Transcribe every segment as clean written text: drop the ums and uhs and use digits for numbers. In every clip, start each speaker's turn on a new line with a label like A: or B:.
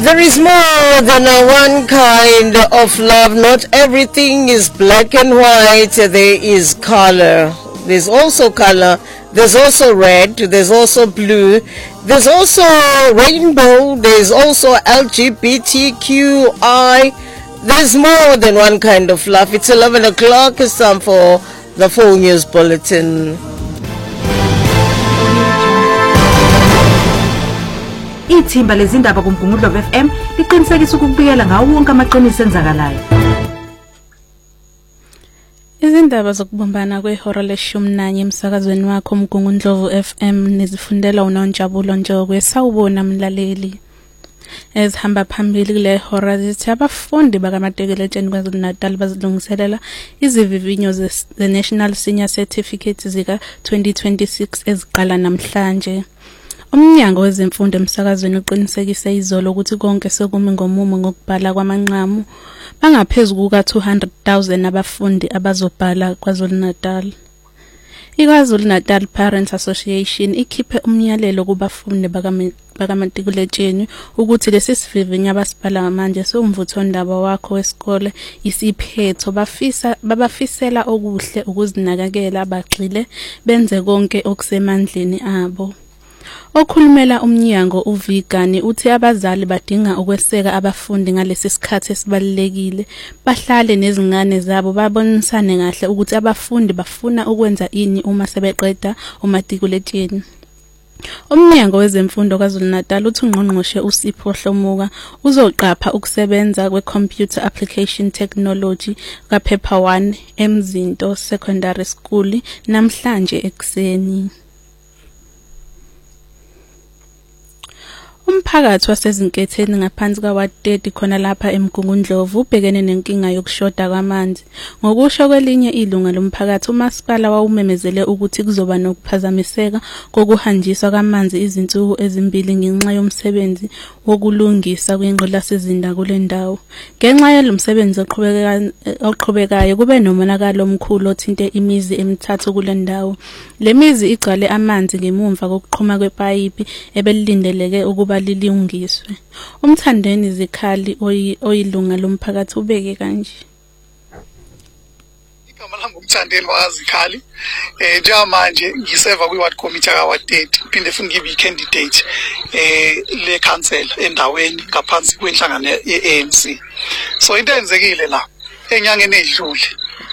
A: There is more than one kind of love. Not everything is black and white. There is color. There's also color. There's also red. There's also blue. There's also rainbow. There's also LGBTQI. There's more than one kind of love. It's 11 o'clock. It's time for the full news bulletin.
B: Ithimba lezindaba kuMgungundlovu FM liqinisekisa ukubikela ngawo wonke amaqiniso enzakalayo.
C: Izindaba zokubumbana kwehora le-11 emsakazweni wakho Mgungundlovu FM nezifundela uNonjabulo Njokwe. Sawubona mlaleli. Ezihamba phambili kule hora zithi abafundi bakaMatekeletsheni KwaZulu-Natal bazilungiselela izivivinyo ze-National Senior Certificate zika 2026 eziqala namhlanje. Umnyango wezemfundo emsakazweni uqinisekise izolo ukuthi konke sekumi ngomumo ngokubhala kwamanqamu bangaphezulu kuka-200,000 abafundi abazobhala KwaZulu-Natal. IKwaZulu-Natal Parents Association ikhiphe umyalelo kubafundi bakaMatekeletsheni ukuthi lesi sivivinyo abasibhala manje somvuthondaba wakho wesikole isiphetho babafisela okuhle ukuzinakekela abagxile benze konke okusemandleni abo. Okhulumela umnyango uVigani uthi abazali badinga ukweseka abafundi ngalesi sikhathi esibalekile bahlale nezingane zabo babonisane kahle ukuthi abafundi bafuna ukwenza ini uma sebeqeda uMatekeletsheni. Umnyango wezemfundo KwaZulu-Natal uthi ungqongqoshe uSipho Hlomuka uzoqapha ukusebenza kwe-Computer Application Technology kaPhepha 1 eMzinto Secondary School namhlanje ekseni. Umphakathi wasezinketheni ngaphansi kwaWard 30 khona lapha eMgungundlovu ubhekene nenkinga yokushoda kwamanzi. Ngokusho kwelinye ilunga lomphakathi uMasipala wawumemezele ukuthi kuzoba nokuphazamiseka kokuhanjiswa kwamanzi izinsuku ezimbili ngenxa yomsebenzi wokulungisa kwingqolasizinda kule ndawo. Ngenxa yalomsebenzi oqhubekayo kube nomonakalo omkhulu othinte imizi emithathu kule ndawo. Le mizi igcwele amanzi ngemuva kokuqhuma kwepayipi ebelilindeleke ukuba lilungiswe. Umthandeni Zikhali oyilunga lomphakathi ubeke kanje.
D: Igama lami uMthandeni waZikhali. Njengamanje ngiseva kwiward committee kaWard 30 phinde futhi ngibe i-candidate le council endaweni ngaphansi kwenhlangano ye-ANC. So into enzekile la enyangeni edlule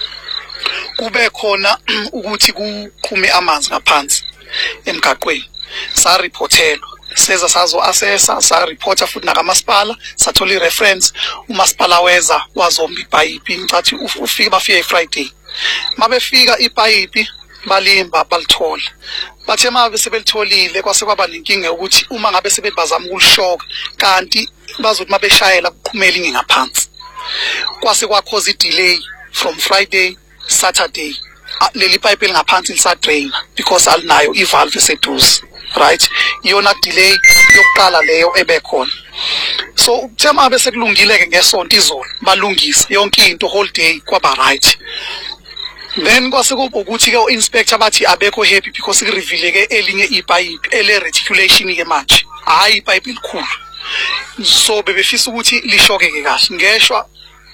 D: kube khona ukuthi kuqhume amanzi ngaphansi emgaqweni. Sa reportelwa seza sazo assessa sa reporter futhi nakamasipala sathola ireference umasipala weza wazomba ipayipi ngicathi ufike bafike Friday mabefika ipayipi balimba balithola bathe mabe sebelitholile kwase kwaba nenkinga ukuthi uma ngabe sebebazama ukulishoka kanti bazothi mabeshayela kuqhumela ingaphansi kwase kwakhoza idelay from Friday Saturday leli pipe lingaphansi lisadraina because alinayo ivalve eseduze. Right, iyona delay yokuqala leyo ebekhona. So ukuthema bese kulungile ke ngesonto izolo balungisa yonke into whole day kwaba right. Then kwase kuba ukuthi ke inspector bathi abekho happy because reveal ke elinye ipipe ele reticulation ke manje hayi ipipe elikhulu. So bebefisa ukuthi lishoke ke kahle ngeshwa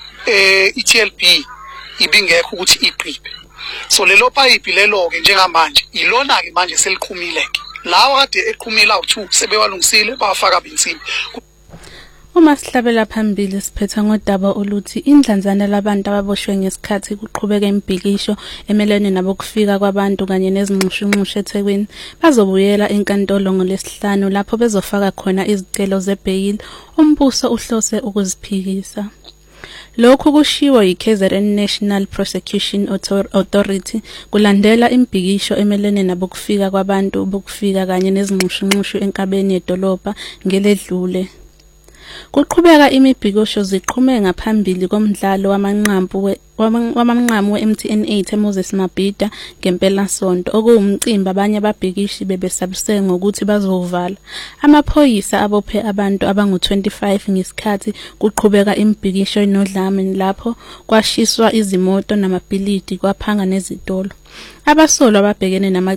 D: iTLB ibingekho ukuthi iqiphe. So lelo pipe lelo ke njengamanje ilona ke manje seliqhumile ke. Lawa kade eqhumila u2 sebewalungisile bafaka bensini.
C: Uma sihlabela phambili siphetha ngodaba oluthi indlanzana labantu ababoshwe ngesikhathi kuqhubeka impikisho emelene nabo kufika kwabantu kanye nezinxushunxushu eThekwini bazobuyela enkantolo ngolesihlanu lapho bezofaka khona izicelo zebail umbuso uhlose ukuziphikisa. Lokhu kushiwo yiKZN National Prosecution Authority kulandela impikisho emelene nabo kufika kwabantu bokufika kanye nezinxushunxushu enkabeni yedolobha ngeledlule. Kuqhubeka imibhikisho ziqhume ngaphambili komdlalo wamanqamu we-MTN 8 eMoses Mabhida ngempela sonto okuwumcimbi abanye ababhikishi bebesabise ngokuthi bazovala. Amaphoyisa abophe abantu abangu-25 ngesikhathi kuqhubeka imibhikisho enodlame lapho kwashiswa izimoto namabhilidi kwaphanga nezitolo. Abasolwa ababhekene